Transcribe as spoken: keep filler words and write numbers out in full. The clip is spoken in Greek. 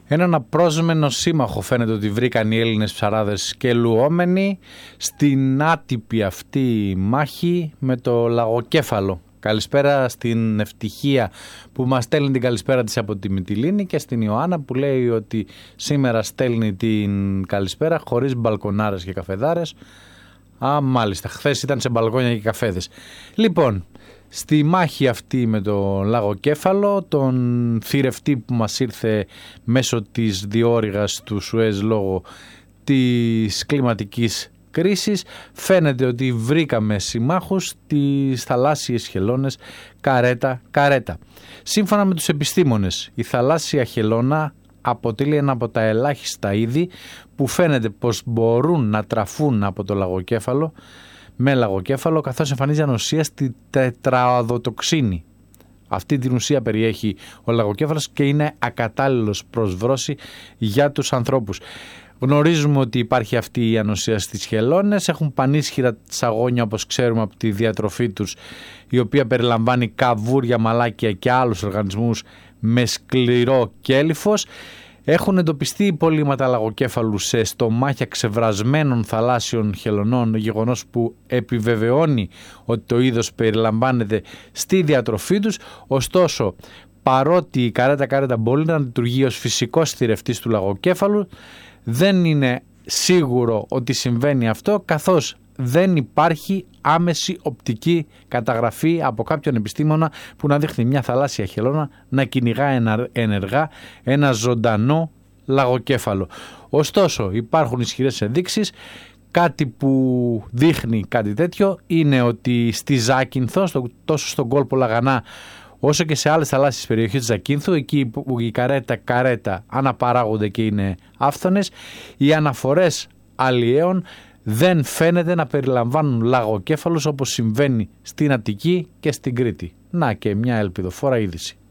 Έναν απρόσμενο σύμμαχο φαίνεται ότι βρήκαν οι Έλληνες ψαράδες και λουόμενοι στην άτυπη αυτή μάχη με το λαγοκέφαλο. Καλησπέρα στην Ευτυχία που μας στέλνει την καλησπέρα της από τη Μυτιλήνη και στην Ιωάννα που λέει ότι σήμερα στέλνει την καλησπέρα χωρίς μπαλκονάρες και καφεδάρες. Α, μάλιστα, χθες ήταν σε μπαλκόνια και καφέδες. Λοιπόν, στη μάχη αυτή με το λαγοκέφαλο, τον θηρευτή που μας ήρθε μέσω της διόρυγας του Σουέζ λόγω της κλιματικής κρίσης, φαίνεται ότι βρήκαμε συμμάχους στις θαλάσσιες χελώνες καρέτα-καρέτα. Σύμφωνα με τους επιστήμονες, η θαλάσσια χελώνα αποτελεί ένα από τα ελάχιστα είδη που φαίνεται πως μπορούν να τραφούν από το λαγοκέφαλο με λαγοκέφαλο, καθώς εμφανίζει ανοσία στη τετραοδοτοξίνη. Αυτή την ουσία περιέχει ο λαγοκέφαλος και είναι ακατάλληλος προς βρώση για τους ανθρώπους. Γνωρίζουμε ότι υπάρχει αυτή η ανοσία στις χελώνες, έχουν πανίσχυρα τσαγόνια όπως ξέρουμε από τη διατροφή τους, η οποία περιλαμβάνει καβούρια, μαλάκια και άλλους οργανισμούς με σκληρό κέλυφος. Έχουν εντοπιστεί υπολείμματα λαγοκέφαλου σε στομάχια ξεβρασμένων θαλάσσιων χελωνών, γεγονός που επιβεβαιώνει ότι το είδος περιλαμβάνεται στη διατροφή τους. Ωστόσο, παρότι η καρέτα-καρέτα μπορεί να λειτουργεί ως φυσικός θηρευτής του λαγοκέφαλου, δεν είναι σίγουρο ότι συμβαίνει αυτό, καθώς δεν υπάρχει άμεση οπτική καταγραφή από κάποιον επιστήμονα που να δείχνει μια θαλάσσια χελώνα να κυνηγά ενεργά ένα ζωντανό λαγοκέφαλο. Ωστόσο, υπάρχουν ισχυρές ενδείξεις. Κάτι που δείχνει κάτι τέτοιο είναι ότι στη Ζάκυνθο, στο, τόσο στον κόλπο Λαγανά όσο και σε άλλες θαλάσσιες περιοχές της Ζακύνθου, εκεί που οι καρέτα-καρέτα αναπαράγονται και είναι άφθονες, οι αναφορές αλλιέων δεν φαίνεται να περιλαμβάνουν λαγοκέφαλους όπως συμβαίνει στην Αττική και στην Κρήτη. Να και μια ελπιδοφόρα είδηση.